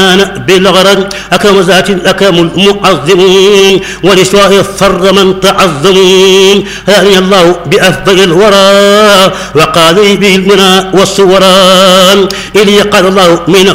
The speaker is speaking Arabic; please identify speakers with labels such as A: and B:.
A: بالغرض أكرم ذات الأكرم المعظمون ولشوائه فر من تعظمون هاني الله بأفضل الورى وقال به المنى والصوران إلي قال الله من